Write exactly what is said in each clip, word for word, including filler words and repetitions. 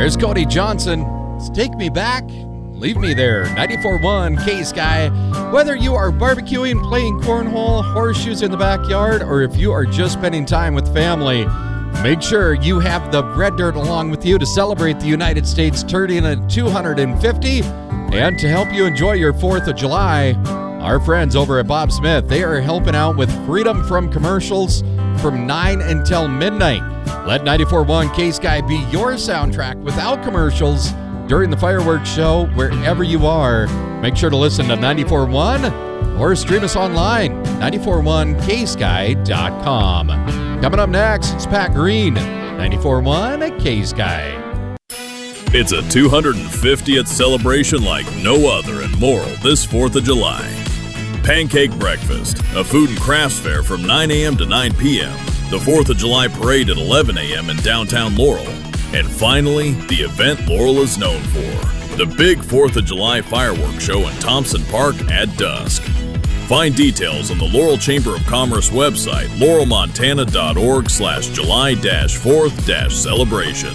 There's Cody Johnson. It's Take Me Back, Leave Me There. ninety-four point one K-Sky. Whether you are barbecuing, playing cornhole, horseshoes in the backyard, or if you are just spending time with family, make sure you have the Red Dirt along with you to celebrate the United States turning at two hundred fifty. And to help you enjoy your fourth of July, our friends over at Bob Smith, they are helping out with freedom from commercials from nine until midnight. Let ninety-four point one K-Sky be your soundtrack without commercials during the fireworks show wherever you are. Make sure to listen to ninety-four point one or stream us online, ninety-four point one K Sky dot com. Coming up next, it's Pat Green, ninety-four point one K-Sky. It's a two hundred fiftieth celebration like no other in Laurel this fourth of July. Pancake Breakfast, a food and crafts fair from nine a.m. to nine p.m., the fourth of July Parade at eleven a.m. in downtown Laurel, and finally, the event Laurel is known for, the big fourth of July fireworks show in Thompson Park at dusk. Find details on the Laurel Chamber of Commerce website, laurel montana dot org slash July fourth celebration.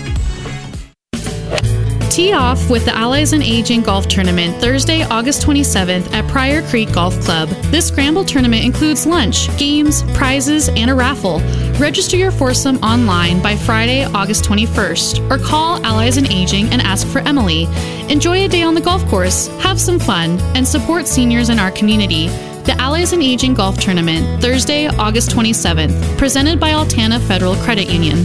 Tee off with the Allies in Aging Golf Tournament Thursday, August twenty-seventh at Pryor Creek Golf Club. This scramble tournament includes lunch, games, prizes, and a raffle. Register your foursome online by Friday, August twenty-first, or call Allies in Aging and ask for Emily. Enjoy a day on the golf course, have some fun, and support seniors in our community. The Allies in Aging Golf Tournament, Thursday, August twenty-seventh, presented by Altana Federal Credit Union.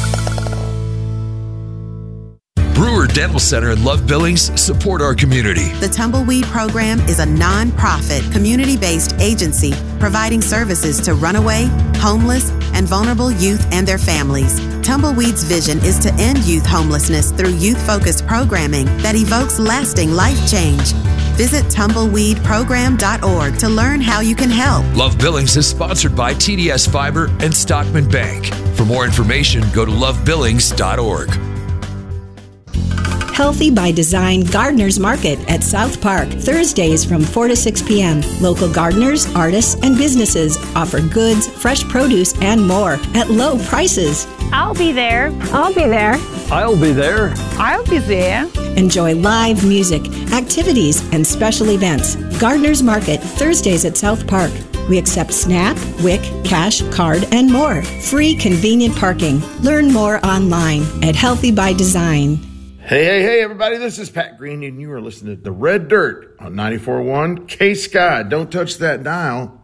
Brewer Dental Center and Love Billings support our community. The Tumbleweed Program is a non-profit, community-based agency providing services to runaway, homeless, and vulnerable youth and their families. Tumbleweed's vision is to end youth homelessness through youth-focused programming that evokes lasting life change. Visit tumbleweed program dot org to learn how you can help. Love Billings is sponsored by T D S Fiber and Stockman Bank. For more information, go to love billings dot org. Healthy by Design Gardeners Market at South Park, Thursdays from four to six p.m. Local gardeners, artists, and businesses offer goods, fresh produce, and more at low prices. I'll be there. I'll be there. I'll be there. I'll be there. Enjoy live music, activities, and special events. Gardeners Market, Thursdays at South Park. We accept SNAP, W I C, cash, card, and more. Free convenient parking. Learn more online at Healthy by Design. Hey, hey, hey, everybody, this is Pat Green, and you are listening to The Red Dirt on ninety-four point one K-Sky. Don't touch that dial.